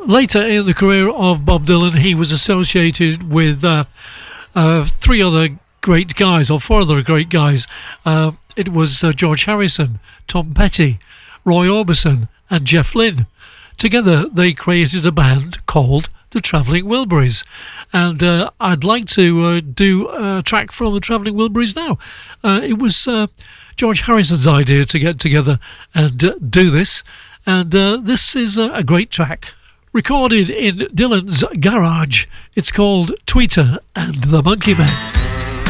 later in the career of Bob Dylan, he was associated with three other great guys, or four other great guys. It was George Harrison, Tom Petty, Roy Orbison and Jeff Lynne. Together they created a band called the Travelling Wilburys, and I'd like to do a track from the Travelling Wilburys now. It was George Harrison's idea to get together and do this, and this is a great track recorded in Dylan's garage. It's called Tweeter and the Monkey Man.